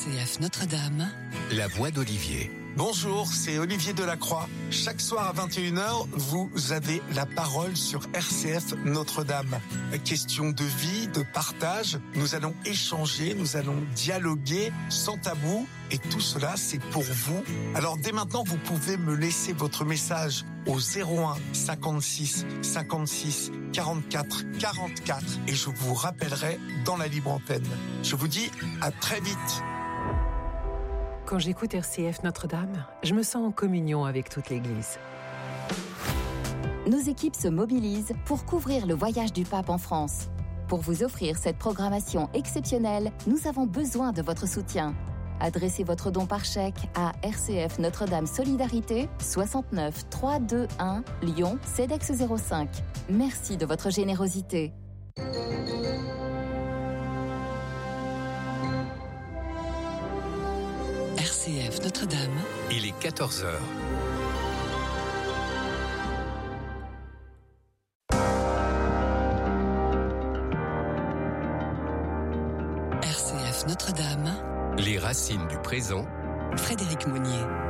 RCF Notre-Dame, la voix d'Olivier. Bonjour, c'est Olivier Delacroix. Chaque soir à 21h, vous avez la parole sur RCF Notre-Dame. Question de vie, de partage. Nous allons échanger, nous allons dialoguer sans tabou. Et tout cela, c'est pour vous. Alors dès maintenant, vous pouvez me laisser votre message au 01 56 56 44 44 et je vous rappellerai dans la libre antenne. Je vous dis à très vite. Quand j'écoute RCF Notre-Dame, je me sens en communion avec toute l'Église. Nos équipes se mobilisent pour couvrir le voyage du pape en France. Pour vous offrir cette programmation exceptionnelle, nous avons besoin de votre soutien. Adressez votre don par chèque à RCF Notre-Dame Solidarité, 69 321 Lyon, CEDEX 05. Merci de votre générosité. RCF Notre-Dame. Il est 14h. RCF Notre-Dame. Les racines du présent. Frédéric Mounier.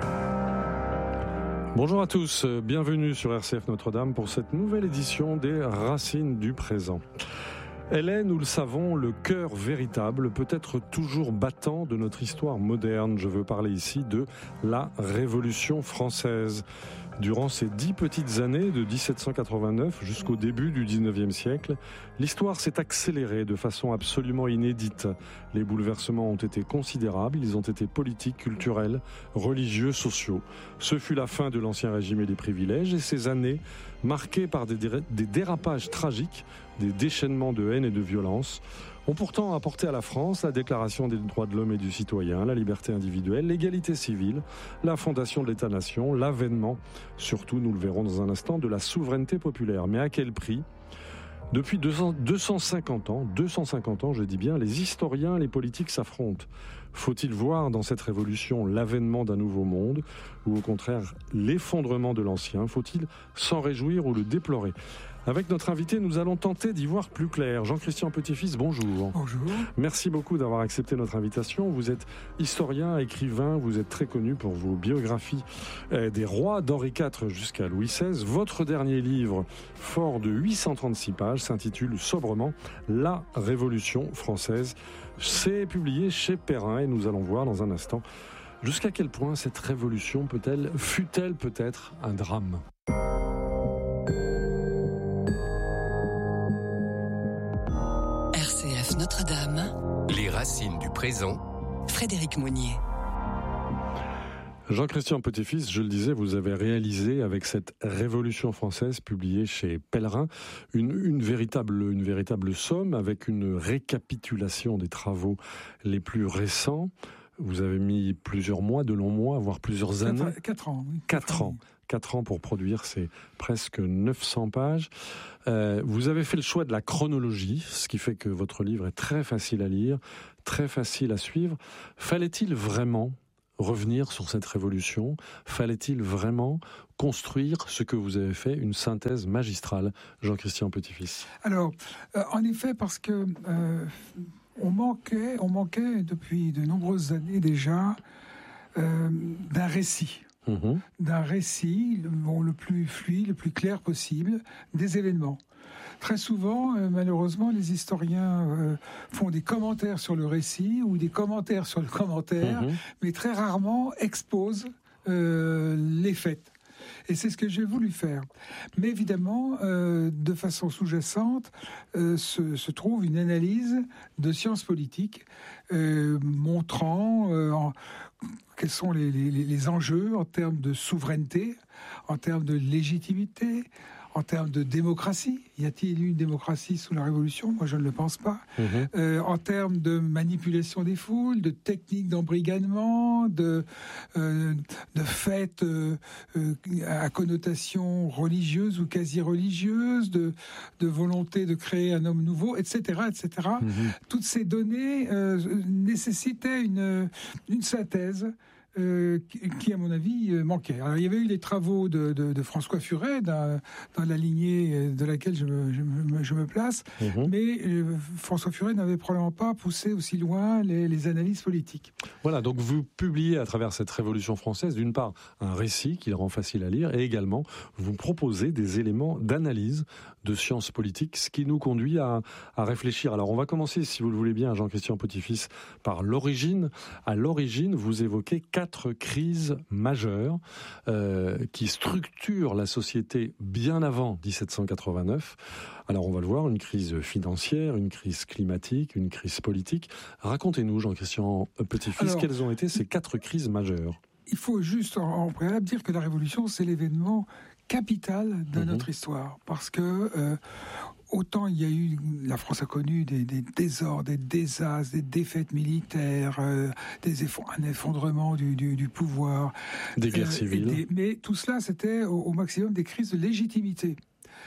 Bonjour à tous, bienvenue sur RCF Notre-Dame pour cette nouvelle édition des Racines du présent. Elle est, nous le savons, le cœur véritable, peut-être toujours battant de notre histoire moderne. Je veux parler ici de la Révolution française. Durant ces 10 petites années de 1789 jusqu'au début du 19e siècle, l'histoire s'est accélérée de façon absolument inédite. Les bouleversements ont été considérables, ils ont été politiques, culturels, religieux, sociaux. Ce fut la fin de l'Ancien Régime et des privilèges et ces années marquées par des dérapages tragiques, des déchaînements de haine et de violence, ont pourtant apporté à la France la Déclaration des droits de l'homme et du citoyen, la liberté individuelle, l'égalité civile, la fondation de l'État-nation, l'avènement, surtout, nous le verrons dans un instant, de la souveraineté populaire. Mais à quel prix ? Depuis 250 ans, je dis bien, les historiens, les politiques s'affrontent. Faut-il voir dans cette révolution l'avènement d'un nouveau monde ou au contraire l'effondrement de l'ancien ? Faut-il s'en réjouir ou le déplorer ? Avec notre invité, nous allons tenter d'y voir plus clair. Jean-Christian Petit-Fils, bonjour. Bonjour. Merci beaucoup d'avoir accepté notre invitation. Vous êtes historien, écrivain, vous êtes très connu pour vos biographies des rois d'Henri IV jusqu'à Louis XVI. Votre dernier livre, fort de 836 pages, s'intitule sobrement « La Révolution française ». C'est publié chez Perrin et nous allons voir dans un instant jusqu'à quel point cette révolution fut-elle peut-être un drame. RCF Notre-Dame. Les racines du présent. Frédéric Mounier. Jean-Christian Petit-Fils, je le disais, vous avez réalisé avec cette Révolution française publiée chez Pellerin une véritable somme avec une récapitulation des travaux les plus récents. Vous avez mis plusieurs mois, de longs mois, voire plusieurs années. 4 ans, oui. 4 ans. 4 ans pour produire ces presque 900 pages. Vous avez fait le choix de la chronologie, ce qui fait que votre livre est très facile à lire, très facile à suivre. Fallait-il vraiment revenir sur cette révolution ? Fallait-il vraiment construire ce que vous avez fait, une synthèse magistrale, Jean-Christian Petit-Fils ? Alors, en effet, parce que on manquait depuis de nombreuses années déjà d'un récit. D'un récit, le plus fluide, le plus clair possible, des événements. Très souvent, malheureusement, les historiens font des commentaires sur le récit ou des commentaires sur le commentaire, mais très rarement exposent les faits. Et c'est ce que j'ai voulu faire. Mais évidemment, de façon sous-jacente, se trouve une analyse de sciences politiques montrant quels sont les enjeux en termes de souveraineté, en termes de légitimité, en termes de démocratie. Y a-t-il eu une démocratie sous la Révolution ? Moi, je ne le pense pas. En termes de manipulation des foules, de techniques d'embrigadement, de faits à connotation religieuse ou quasi-religieuse, de volonté de créer un homme nouveau, etc., etc. Toutes ces données nécessitaient une synthèse qui, à mon avis, manquait. Alors, il y avait eu les travaux de François Furet, dans la lignée de laquelle je me place, mais François Furet n'avait probablement pas poussé aussi loin les analyses politiques. Voilà, donc vous publiez à travers cette Révolution française, d'une part, un récit qui le rend facile à lire, et également, vous proposez des éléments d'analyse de sciences politiques, ce qui nous conduit à réfléchir. Alors, on va commencer, si vous le voulez bien, Jean-Christian Petit-Fils, par l'origine. À l'origine, vous évoquez 4 crises majeures qui structurent la société bien avant 1789. Alors, on va le voir, une crise financière, une crise climatique, une crise politique. Racontez-nous, Jean-Christian Petit-Fils, quelles ont été ces 4 crises majeures? Il faut juste, en préalable, dire que la Révolution, c'est l'événement capital de notre histoire. Parce que autant il y a eu, la France a connu des désordres, des désastres, des défaites militaires, un effondrement du pouvoir. Des guerres civiles. Mais tout cela, c'était au maximum des crises de légitimité.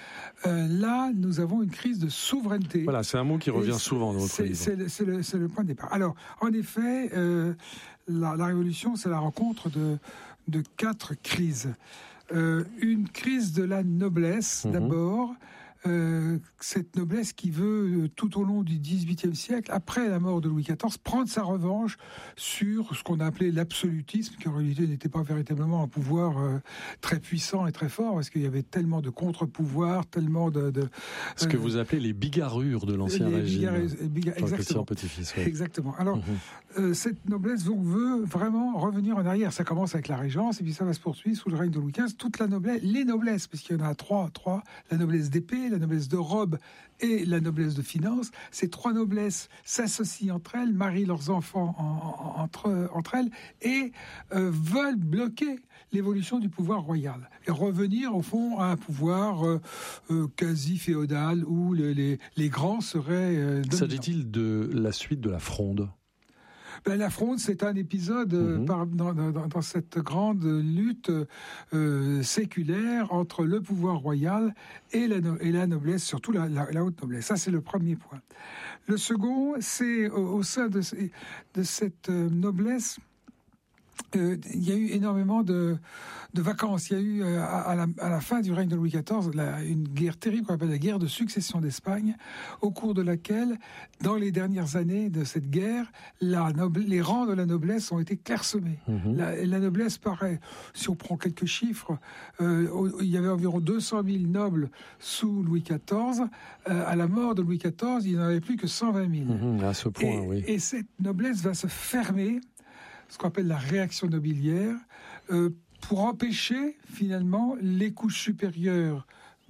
Là, nous avons une crise de souveraineté. Voilà, c'est un mot qui revient souvent dans votre livre. C'est le point de départ. Alors, en effet, la Révolution, c'est la rencontre de 4 crises. Une crise de la noblesse, d'abord. Cette noblesse qui veut, tout au long du XVIIIe siècle, après la mort de Louis XIV, prendre sa revanche sur ce qu'on a appelé l'absolutisme, qui en réalité n'était pas véritablement un pouvoir très puissant et très fort, parce qu'il y avait tellement de contre-pouvoirs, tellement de ce que vous appelez les bigarrures de l'Ancien Régime. Exactement. Petit-Fils, ouais. Exactement. Alors, cette noblesse donc veut vraiment revenir en arrière. Ça commence avec la Régence, et puis ça va se poursuivre sous le règne de Louis XV. Toute la noblesse, les noblesses, parce qu'il y en a trois, la noblesse d'épée, la noblesse de robe et la noblesse de finance. Ces 3 noblesses s'associent entre elles, marient leurs enfants entre elles et veulent bloquer l'évolution du pouvoir royal et revenir au fond à un pouvoir quasi féodal où les grands seraient dominants. S'agit-il de la suite de la Fronde ? La Fronde, c'est un épisode dans cette grande lutte séculaire entre le pouvoir royal et la noblesse, surtout la haute noblesse. Ça, c'est le premier point. Le second, c'est au sein de cette noblesse, il y a eu énormément de vacances. Il y a eu, à la fin du règne de Louis XIV, une guerre terrible qu'on appelle la guerre de succession d'Espagne, au cours de laquelle, dans les dernières années de cette guerre, les rangs de la noblesse ont été clairsemés. La noblesse paraît, si on prend quelques chiffres, il y avait environ 200 000 nobles sous Louis XIV. À la mort de Louis XIV, il n'y en avait plus que 120 000. À ce point, oui. Et cette noblesse va se fermer, ce qu'on appelle la réaction nobiliaire, pour empêcher finalement les couches supérieures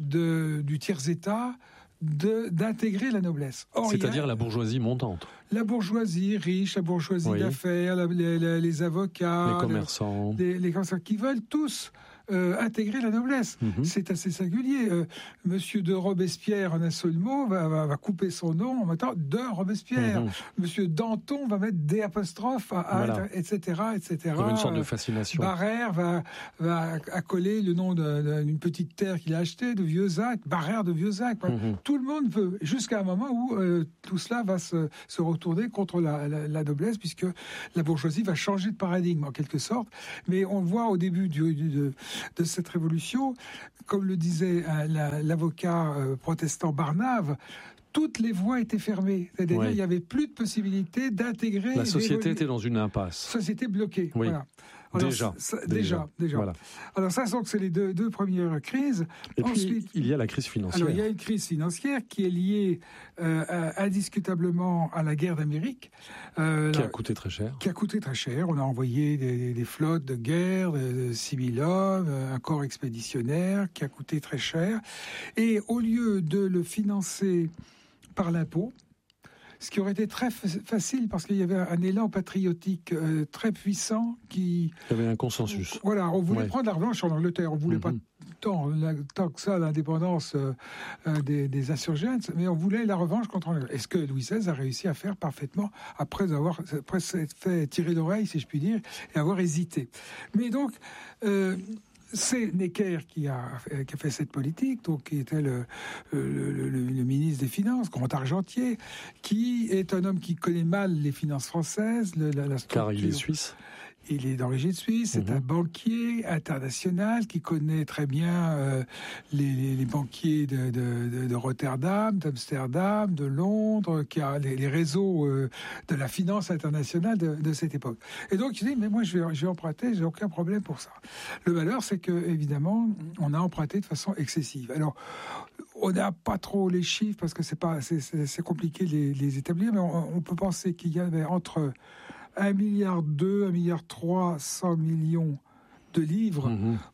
du tiers-état d'intégrer la noblesse. C'est-à-dire la bourgeoisie montante. La bourgeoisie riche, la bourgeoisie d'affaires, les avocats, les commerçants, les commerçants qui veulent tous intégrer la noblesse. C'est assez singulier. Monsieur de Robespierre, en un seul mot, va couper son nom en mettant de Robespierre. Monsieur Danton va mettre des apostrophes, etc., etc. Comme une sorte de fascination. Barrère va accoler le nom d'une petite terre qu'il a achetée, de Vieuxac, Barrère de Vieuxac. Tout le monde veut, jusqu'à un moment où tout cela va se retourner contre la noblesse, puisque la bourgeoisie va changer de paradigme, en quelque sorte. Mais on voit au début de cette révolution, comme le disait l'avocat protestant Barnave, toutes les voies étaient fermées. C'est-à-dire qu'il n'y avait plus de possibilité d'intégrer... La société était dans une impasse. Société bloquée, oui. Voilà. Alors, déjà. Voilà. Alors ça, c'est les deux premières crises. Et ensuite, puis, il y a la crise financière. Alors, il y a une crise financière qui est liée indiscutablement à la guerre d'Amérique. Qui a coûté très cher. On a envoyé des flottes de guerre, de 6 000 hommes, un corps expéditionnaire qui a coûté très cher. Et au lieu de le financer par l'impôt, ce qui aurait été très facile parce qu'il y avait un élan patriotique très puissant qui... Il y avait un consensus. Voilà, on voulait prendre la revanche sur l'Angleterre. On ne voulait pas tant que ça l'indépendance des insurgents, mais on voulait la revanche contre l'Angleterre. Et ce que Louis XVI a réussi à faire parfaitement après s'être fait tirer l'oreille, si je puis dire, et avoir hésité. Mais donc... c'est Necker qui a fait cette politique, donc qui était le ministre des Finances, grand argentier, qui est un homme qui connaît mal les finances françaises, la structure. Car il est suisse. Il est d'origine suisse, c'est un banquier international qui connaît très bien les banquiers de Rotterdam, d'Amsterdam, de Londres, qui a les réseaux de la finance internationale de cette époque. Et donc il dit, mais moi je vais emprunter, j'ai aucun problème pour ça. Le malheur, c'est que évidemment, on a emprunté de façon excessive. Alors, on n'a pas trop les chiffres parce que c'est compliqué de les établir, mais on peut penser qu'il y avait entre 1,2 milliard, 1,3 milliard, 100 millions de livres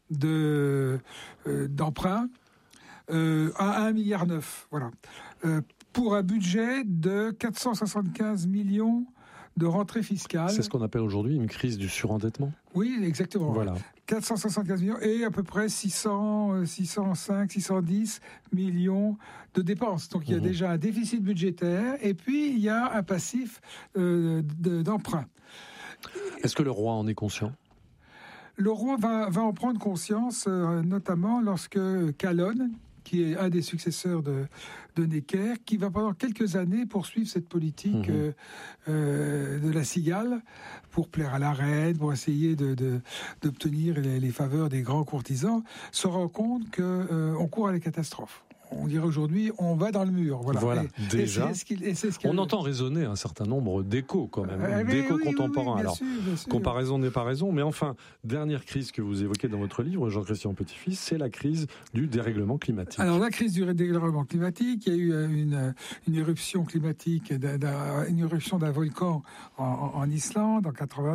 d'emprunts à 1,9 milliard, voilà. Pour un budget de 475 millions de rentrées fiscales. C'est ce qu'on appelle aujourd'hui une crise du surendettement. Oui, exactement. Voilà. 475 millions et à peu près 605, 610 millions de dépenses. Donc il y a déjà un déficit budgétaire et puis il y a un passif d'emprunt. Est-ce que le roi en est conscient ? Le roi va en prendre conscience, notamment lorsque Calonne, qui est un des successeurs de Necker, qui va pendant quelques années poursuivre cette politique de la cigale pour plaire à la reine, pour essayer d'obtenir les faveurs des grands courtisans, se rend compte qu'on court à la catastrophe. On dirait aujourd'hui, on va dans le mur. Voilà. Déjà, on entend résonner un certain nombre d'échos quand même, d'échos contemporains. Bien sûr. Comparaison n'est pas raison, mais enfin, dernière crise que vous évoquez dans votre livre, Jean-Christian Petit-Fils, c'est la crise du dérèglement climatique. Alors la crise du dérèglement climatique, il y a eu une éruption climatique, une éruption d'un volcan en Islande en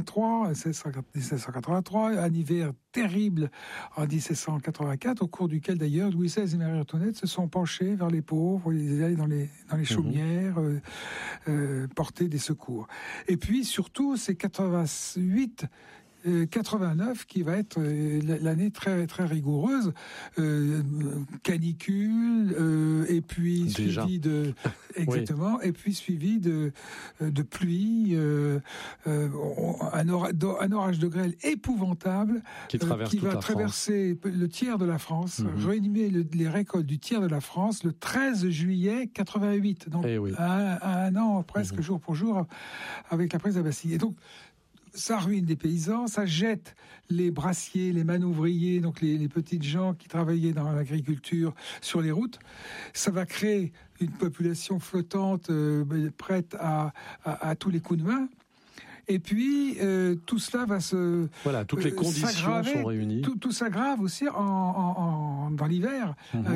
1783, un hiver terrible en 1784, au cours duquel d'ailleurs Louis XVI et Marie-Antoinette se sont penchés vers les pauvres, ils allaient dans les chaumières, porter des secours. Et puis surtout, c'est 89 qui va être l'année très très rigoureuse, canicule, et puis suivi de et puis suivi de pluie, un orage de grêle épouvantable qui va traverser le tiers de la France, réanimer les récoltes du tiers de la France le 13 juillet 88, donc un an presque jour pour jour avec la prise de la Bastille. Et donc ça ruine des paysans, ça jette les brassiers, les manouvriers, donc les petites gens qui travaillaient dans l'agriculture sur les routes. Ça va créer une population flottante prête à tous les coups de main. Et puis, tout cela va toutes les conditions sont réunies. Tout s'aggrave aussi dans l'hiver,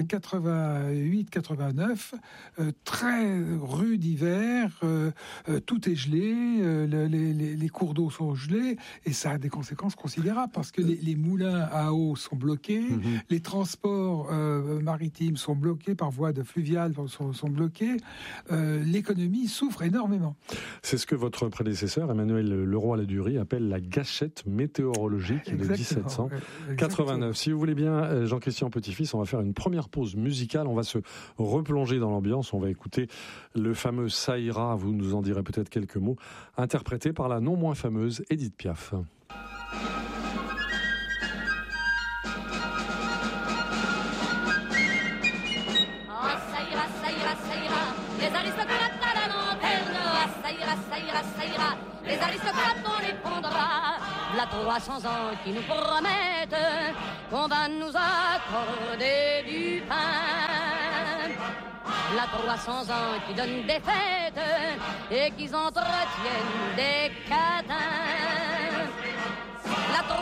88-89, très rude hiver, tout est gelé, les cours d'eau sont gelés, et ça a des conséquences considérables, parce que les moulins à eau sont bloqués, les transports maritimes sont bloqués, par voie de fluviale sont bloqués, l'économie souffre énormément. C'est ce que votre prédécesseur, Emmanuel Leroy-Ladurie, appelle la gâchette météorologique de 1789. Si vous voulez bien, Jean-Christian Petit-Fils, on va faire une première pause musicale. On va se replonger dans l'ambiance. On va écouter le fameux Ça ira, vous nous en direz peut-être quelques mots, interprété par la non moins fameuse Édith Piaf. Les aristocrates, on les prendra. La 300 ans qui nous promettent qu'on va nous accorder du pain. La 300 ans qui donnent des fêtes et qui entretiennent des catins. La